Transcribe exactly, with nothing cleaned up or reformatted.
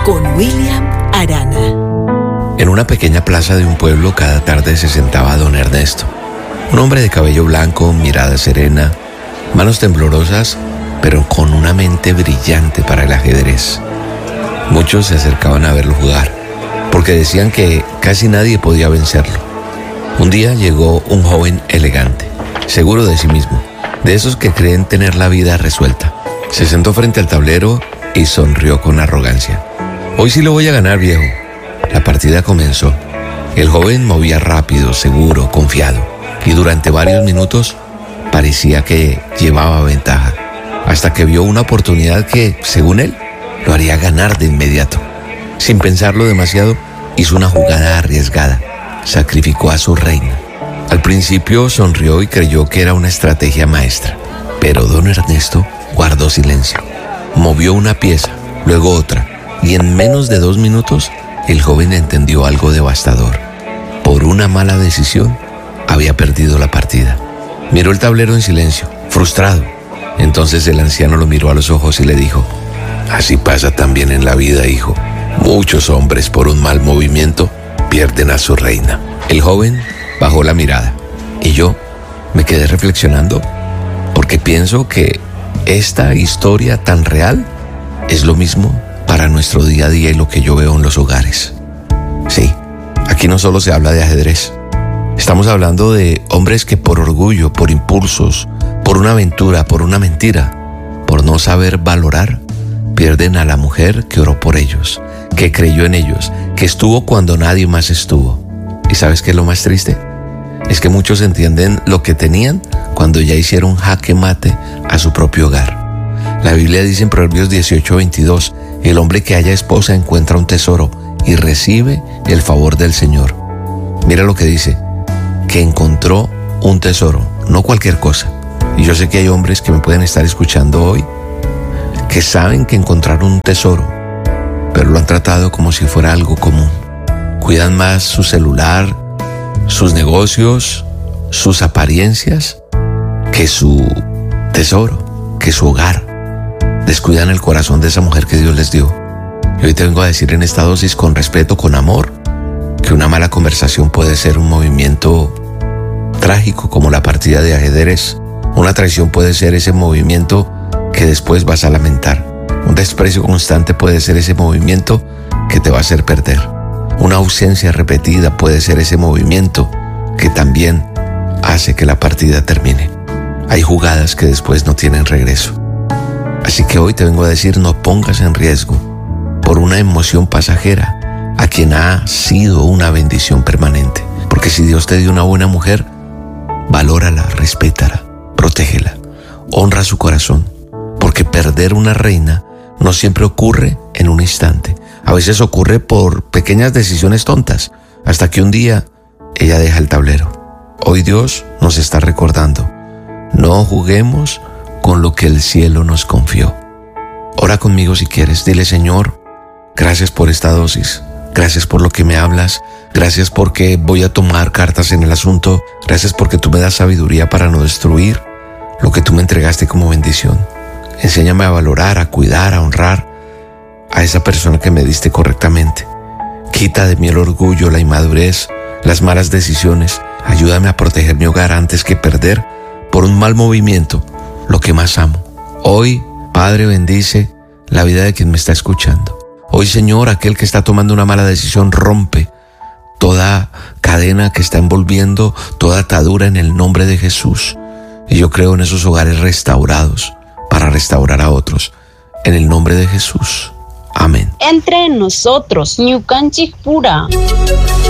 con William Arana. En una pequeña plaza de un pueblo cada tarde se sentaba don Ernesto, un hombre de cabello blanco, mirada serena, manos temblorosas, pero con una mente brillante para el ajedrez. Muchos se acercaban a verlo jugar, porque decían que casi nadie podía vencerlo. Un día llegó un joven elegante, seguro de sí mismo, de esos que creen tener la vida resuelta. Se sentó frente al tablero y sonrió con arrogancia. Hoy sí lo voy a ganar, viejo. La partida comenzó. El joven movía rápido, seguro, confiado, y durante varios minutos parecía que llevaba ventaja, hasta que vio una oportunidad que, según él, lo haría ganar de inmediato. Sin pensarlo demasiado, hizo una jugada arriesgada. Sacrificó a su reina. Al principio sonrió y creyó que era una estrategia maestra, pero don Ernesto guardó silencio. Movió una pieza, luego otra, y en menos de dos minutos el joven entendió algo devastador. Por una mala decisión, había perdido la partida. Miró el tablero en silencio, frustrado. Entonces el anciano lo miró a los ojos y le dijo: así pasa también en la vida, hijo. Muchos hombres por un mal movimiento pierden a su reina. El joven bajó la mirada y yo me quedé reflexionando, porque pienso que esta historia tan real es lo mismo para nuestro día a día y lo que yo veo en los hogares. Sí, aquí no solo se habla de ajedrez. Estamos hablando de hombres que por orgullo, por impulsos, por una aventura, por una mentira, por no saber valorar, pierden a la mujer que oró por ellos, que creyó en ellos, que estuvo cuando nadie más estuvo. ¿Y sabes qué es lo más triste? Es que muchos entienden lo que tenían cuando ya hicieron jaque mate a su propio hogar. La Biblia dice en Proverbios dieciocho veintidós, el hombre que haya esposa encuentra un tesoro y recibe el favor del Señor. Mira lo que dice, que encontró un tesoro, no cualquier cosa. Y yo sé que hay hombres que me pueden estar escuchando hoy, que saben que encontraron un tesoro, pero lo han tratado como si fuera algo común. Cuidan más su celular, sus negocios, sus apariencias, que su tesoro, que su hogar. Descuidan el corazón de esa mujer que Dios les dio. Y hoy te vengo a decir en esta dosis, con respeto, con amor, que una mala conversación puede ser un movimiento trágico como la partida de ajedrez. Una traición puede ser ese movimiento que después vas a lamentar. Un desprecio constante puede ser ese movimiento que te va a hacer perder. Una ausencia repetida puede ser ese movimiento que también hace que la partida termine. Hay jugadas que después no tienen regreso. Así que hoy te vengo a decir, no pongas en riesgo por una emoción pasajera a quien ha sido una bendición permanente. Porque si Dios te dio una buena mujer, valórala, respétala, protégela, honra su corazón. Porque perder una reina no siempre ocurre en un instante. A veces ocurre por pequeñas decisiones tontas, hasta que un día ella deja el tablero. Hoy Dios nos está recordando, no juguemos con lo que el cielo nos confió. Ora conmigo si quieres. Dile: Señor, gracias por esta dosis. Gracias por lo que me hablas. Gracias porque voy a tomar cartas en el asunto. Gracias porque tú me das sabiduría para no destruir lo que tú me entregaste como bendición. Enséñame a valorar, a cuidar, a honrar a esa persona que me diste correctamente. Quita de mí el orgullo, la inmadurez, las malas decisiones. Ayúdame a proteger mi hogar antes que perder por un mal movimiento lo que más amo. Hoy, Padre, bendice la vida de quien me está escuchando. Hoy, Señor, aquel que está tomando una mala decisión, rompe toda cadena que está envolviendo, toda atadura en el nombre de Jesús. Y yo creo en esos hogares restaurados para restaurar a otros. En el nombre de Jesús. Amén. Entre nosotros, Ñucanchic pura.